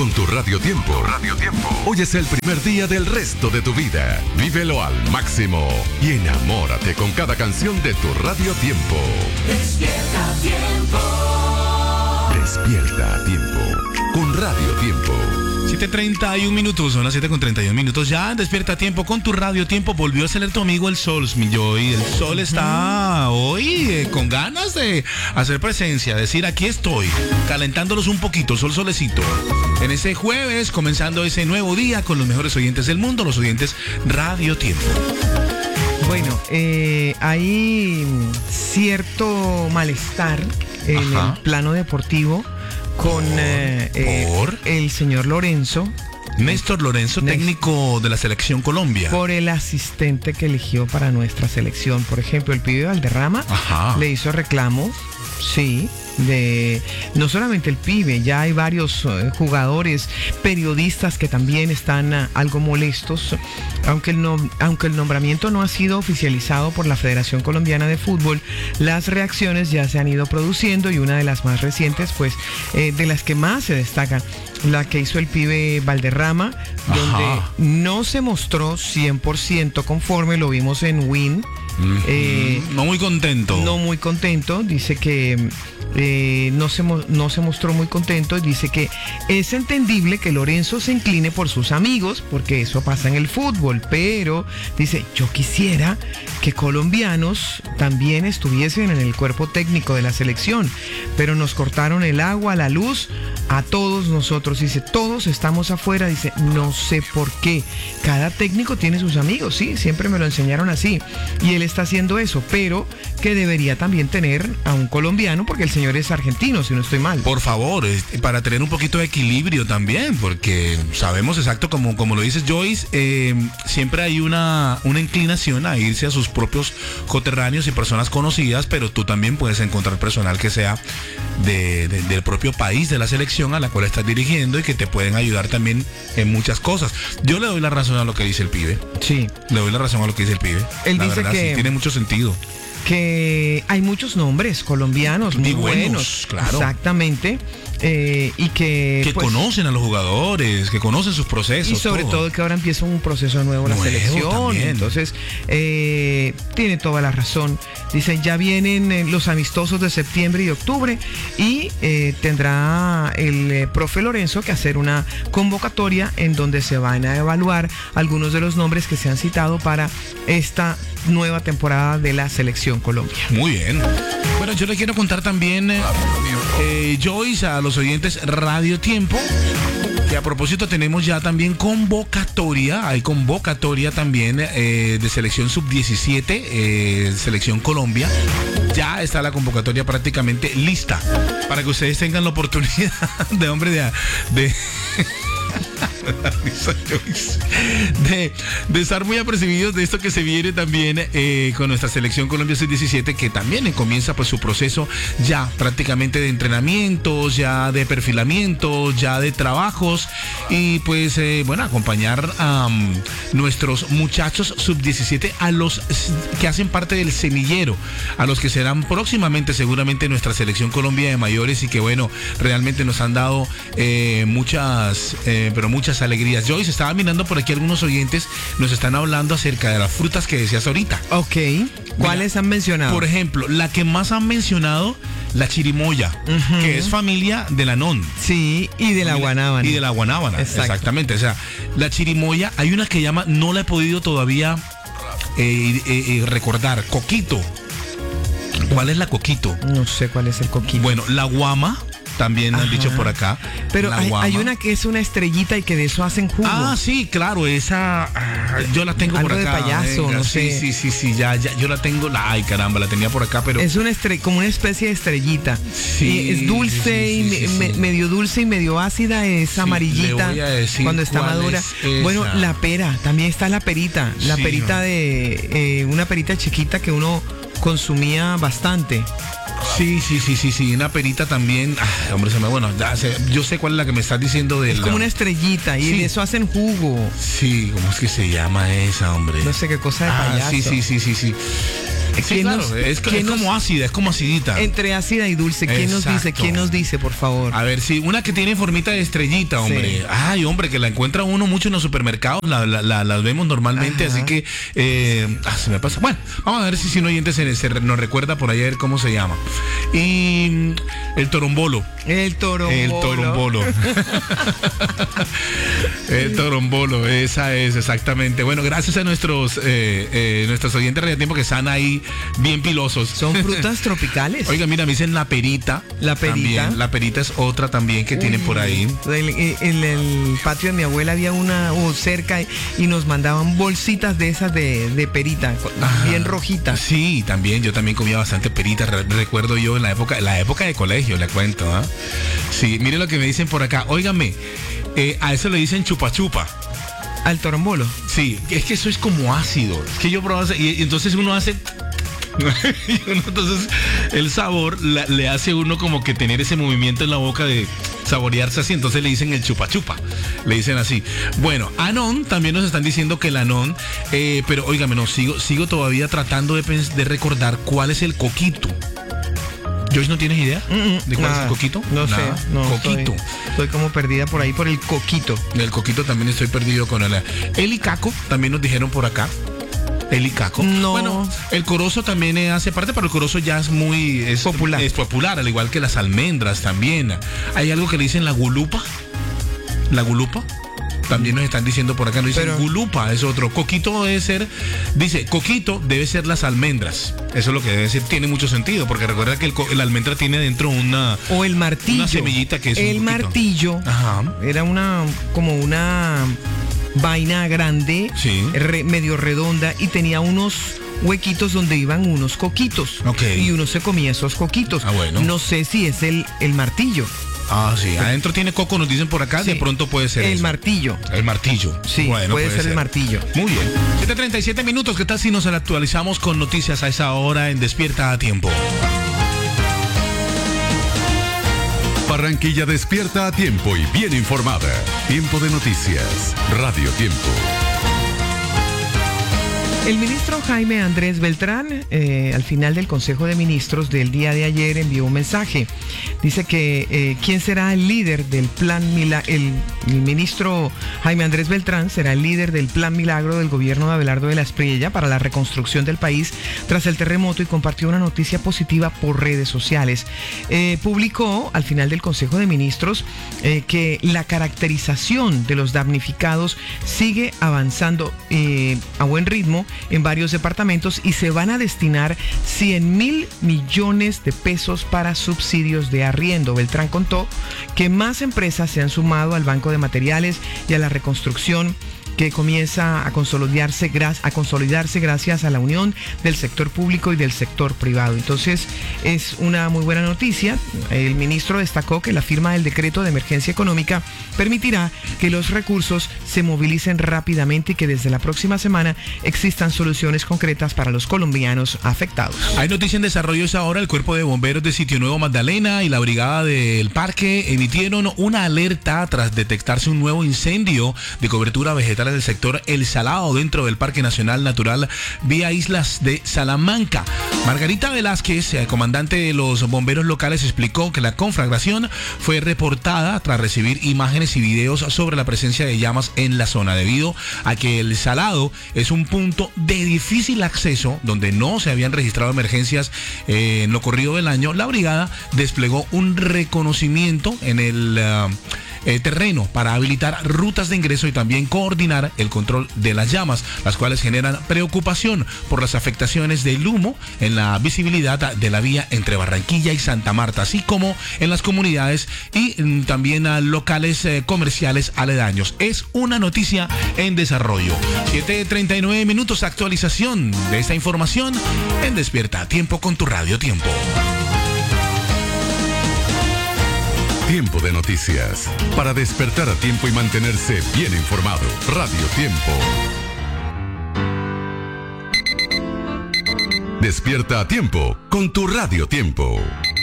con tu Radio Tiempo. Hoy es el primer día del resto de tu vida. Vívelo al máximo y enamórate con cada canción de tu Radio Tiempo. Despierta Tiempo. Despierta a tiempo con Radio Tiempo. 7:31 minutos, son las 7:31 minutos. Ya Despierta Tiempo con tu Radio Tiempo. Volvió a salir tu amigo el sol, mi Joy. El sol está hoy con ganas de hacer presencia, decir aquí estoy, calentándolos un poquito, solecito. En ese jueves, comenzando ese nuevo día con los mejores oyentes del mundo, los oyentes Radio Tiempo. Bueno, hay cierto malestar en el plano deportivo con el señor Lorenzo. Néstor Lorenzo, técnico de la Selección Colombia. Por el asistente que eligió para nuestra selección. Por ejemplo, el pibe Valderrama le hizo reclamos, sí, de no solamente el pibe, ya hay varios jugadores, periodistas que también están algo molestos, aunque el nombramiento no ha sido oficializado por la Federación Colombiana de Fútbol. Las reacciones ya se han ido produciendo y una de las más recientes, pues de las que más se destacan, la que hizo el pibe Valderrama, donde no se mostró 100% conforme, lo vimos en Win. No muy contento. No muy contento, dice que no se mostró muy contento y dice que es entendible que Lorenzo se incline por sus amigos, porque eso pasa en el fútbol, pero dice, yo quisiera que colombianos también estuviesen en el cuerpo técnico de la selección, pero nos cortaron el agua, la luz, a todos nosotros, dice, todos estamos afuera, dice, no sé por qué, cada técnico tiene sus amigos, sí, siempre me lo enseñaron así, y él está haciendo eso, pero que debería también tener a un colombiano, porque el señor es argentino, si no estoy mal. Por favor, para tener un poquito de equilibrio también, porque sabemos exacto, como lo dices Joyce, siempre hay una inclinación a irse a sus propios coterráneos y personas conocidas, pero tú también puedes encontrar personal que sea del propio país, de la selección a la cual estás dirigiendo y que te pueden ayudar también en muchas cosas. Yo le doy la razón a lo que dice el pibe. Sí. Le doy la razón a lo que dice el pibe. Él dice que sí, tiene mucho sentido. Que hay muchos nombres colombianos muy buenos, claro. Exactamente. Y que pues, conocen a los jugadores, que conocen sus procesos. Y sobre todo que ahora empieza un proceso nuevo la selección. También. Entonces, tiene toda la razón. Dicen, ya vienen los amistosos de septiembre y octubre y tendrá el profe Lorenzo que hacer una convocatoria en donde se van a evaluar algunos de los nombres que se han citado para esta nueva temporada de la Selección Colombia. Muy bien. Bueno, yo le quiero contar también, Joyce, a los oyentes Radio Tiempo, que a propósito tenemos ya también convocatoria, hay convocatoria también de Selección Sub-17, Selección Colombia. Ya está la convocatoria prácticamente lista para que ustedes tengan la oportunidad de estar muy apercibidos de esto que se viene también con nuestra Selección Colombia Sub-17, que también comienza pues su proceso ya prácticamente de entrenamientos, ya de perfilamientos, ya de trabajos y pues acompañar a nuestros muchachos Sub-17, a los que hacen parte del semillero, a los que serán próximamente seguramente nuestra Selección Colombia de mayores y que realmente nos han dado muchas alegrías. Joyce, estaba mirando por aquí algunos oyentes, nos están hablando acerca de las frutas que decías ahorita. Ok, ¿cuáles han mencionado? Por ejemplo, la que más han mencionado, la chirimoya, que es familia de la non. Sí, y de la guanábana. Y de la guanábana, exactamente. O sea, la chirimoya, hay una que llama, no la he podido todavía recordar, coquito. ¿Cuál es la coquito? No sé cuál es el coquito. Bueno, la guama. También han dicho por acá. Pero hay una que es una estrellita y que de eso hacen jugo. Ah, sí, claro, esa yo la tengo por acá. Algo de payaso, venga, no sé. Sí, ya, yo la tengo. Ay, caramba, la tenía por acá, pero... Es como una especie de estrellita. Sí, es dulce, medio dulce y medio ácida, es amarillita cuando está madura. Bueno, la pera, también está la perita. La perita de... una perita chiquita que uno consumía bastante. Sí, una perita también. Ay, hombre, yo sé cuál es la que me estás diciendo de... Es como una estrellita y de eso hacen jugo. Sí, ¿cómo es que se llama esa, hombre? No sé qué cosa de payaso. Sí. Sí, claro, es como ácida, es como acidita. Entre ácida y dulce, ¿quién nos dice? ¿Quién nos dice, por favor? A ver, sí, una que tiene formita de estrellita, hombre. Sí. Ay, hombre, que la encuentra uno mucho en los supermercados, las vemos normalmente, ajá. Así que se me pasa. Bueno, vamos a ver si un oyente nos recuerda por ahí a ver cómo se llama. Y el torombolo. El torombolo. El torombolo, esa es exactamente. Bueno, gracias a nuestros oyentes de Radio Tiempo que están ahí bien pilosos. Son frutas tropicales. Oiga, mira, me dicen la perita. La perita. También, la perita es otra también que tienen por ahí. En el patio de mi abuela había una cerca y nos mandaban bolsitas de esas de perita, ajá. Bien rojitas. Sí, también, yo también comía bastante perita, recuerdo yo en la época de colegio, le cuento, ¿eh? Sí, mire lo que me dicen por acá. Óigame, a eso le dicen chupa chupa. ¿Al torombolo? Sí, es que eso es como ácido. Es que yo probaba y entonces uno hace... Entonces el sabor le hace uno como que tener ese movimiento en la boca de saborearse así, entonces le dicen el chupa chupa, le dicen así. Bueno, anón, también nos están diciendo que el anón, pero óigame, no, sigo todavía tratando de recordar cuál es el coquito. ¿Joyce no tienes idea de cuál es el coquito? No sé, no. Coquito. Estoy como perdida por ahí por el coquito. El coquito también estoy perdido con el icaco, también nos dijeron por acá. El icaco. No. Bueno, el corozo también hace parte, pero el corozo ya es muy popular. Es popular, al igual que las almendras también. Hay algo que le dicen la gulupa. La gulupa. También nos están diciendo por acá, nos dicen gulupa, es otro. Coquito debe ser, dice, coquito debe ser las almendras. Eso es lo que debe ser, tiene mucho sentido, porque recuerda que la almendra tiene dentro o el martillo. Una semillita que es el martillo. Ajá. Era como una vaina grande, sí. Medio redonda, y tenía unos huequitos donde iban unos coquitos. Okay. Y uno se comía esos coquitos. Bueno. No sé si es el martillo. Ah, sí. Adentro tiene coco, nos dicen por acá, sí. De pronto puede ser el martillo. El martillo. Sí, bueno, puede ser el martillo. Muy bien. 7:37 minutos. ¿Qué tal si nos actualizamos con noticias a esa hora en Despierta a Tiempo? Barranquilla despierta a tiempo y bien informada. Tiempo de noticias. Radio Tiempo. El ministro Jaime Andrés Beltrán, al final del Consejo de Ministros del día de ayer, envió un mensaje. Dice que quién será el líder del Plan Milagro. El ministro Jaime Andrés Beltrán será el líder del Plan Milagro del gobierno de Abelardo de la Espriella para la reconstrucción del país tras el terremoto, y compartió una noticia positiva por redes sociales. Publicó al final del Consejo de Ministros que la caracterización de los damnificados sigue avanzando a buen ritmo en varios departamentos, y se van a destinar 100.000 millones de pesos para subsidios de arriendo. Beltrán contó que más empresas se han sumado al Banco de Materiales y a la reconstrucción, que comienza a consolidarse gracias a la unión del sector público y del sector privado. Entonces, es una muy buena noticia. El ministro destacó que la firma del decreto de emergencia económica permitirá que los recursos se movilicen rápidamente y que desde la próxima semana existan soluciones concretas para los colombianos afectados. Hay noticia en desarrollo esa hora. El Cuerpo de Bomberos de Sitio Nuevo Magdalena y la Brigada del Parque emitieron una alerta tras detectarse un nuevo incendio de cobertura vegetal del sector El Salado dentro del Parque Nacional Natural Vía Islas de Salamanca. Margarita Velázquez, comandante de los bomberos locales, explicó que la conflagración fue reportada tras recibir imágenes y videos sobre la presencia de llamas en la zona, debido a que El Salado es un punto de difícil acceso donde no se habían registrado emergencias en lo corrido del año. La brigada desplegó un reconocimiento en el terreno para habilitar rutas de ingreso y también coordinar el control de las llamas, las cuales generan preocupación por las afectaciones del humo en la visibilidad de la vía entre Barranquilla y Santa Marta, así como en las comunidades y también a locales comerciales aledaños. Es una noticia en desarrollo. 7:39 minutos, actualización de esta información en Despierta a Tiempo con tu Radio Tiempo. Tiempo de noticias. Para despertar a tiempo y mantenerse bien informado. Radio Tiempo. Despierta a tiempo con tu Radio Tiempo.